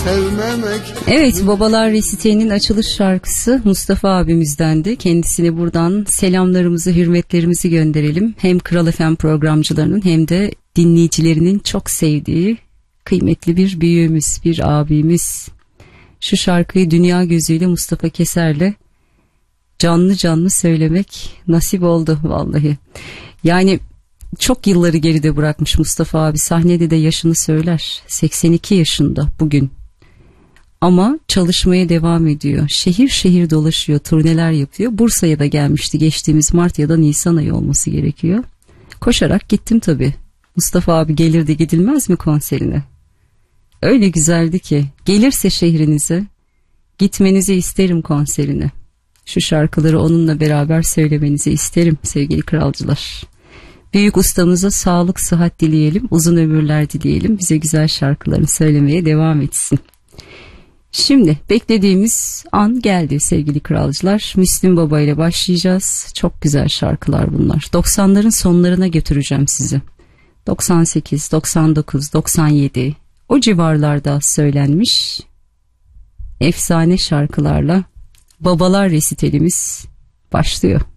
sevmemek. Evet, Babalar Resitel'in açılış şarkısı Mustafa abimizdendi. Kendisine buradan selamlarımızı, hürmetlerimizi gönderelim. Hem Kral FM programcılarının hem de dinleyicilerinin çok sevdiği kıymetli bir büyüğümüz, bir abimiz. Şu şarkıyı dünya gözüyle Mustafa Keser'le canlı canlı söylemek nasip oldu vallahi. Yani çok yılları geride bırakmış Mustafa abi, sahnede de yaşını söyler. 82 yaşında bugün. Ama çalışmaya devam ediyor. Şehir şehir dolaşıyor, turneler yapıyor. Bursa'ya da gelmişti geçtiğimiz Mart ya da Nisan ayı olması gerekiyor. Koşarak gittim tabii. Mustafa abi gelirdi, gidilmez mi konserine? Öyle güzeldi ki, gelirse şehrinize gitmenizi isterim konserine. Şu şarkıları onunla beraber söylemenizi isterim sevgili kralcılar. Büyük ustamıza sağlık, sıhhat dileyelim, uzun ömürler dileyelim. Bize güzel şarkılarını söylemeye devam etsin. Şimdi beklediğimiz an geldi sevgili kralcılar. Müslüm Baba ile başlayacağız. Çok güzel şarkılar bunlar. 90'ların sonlarına götüreceğim sizi. 98, 99, 97 o civarlarda söylenmiş efsane şarkılarla Babalar Resitelimiz başlıyor.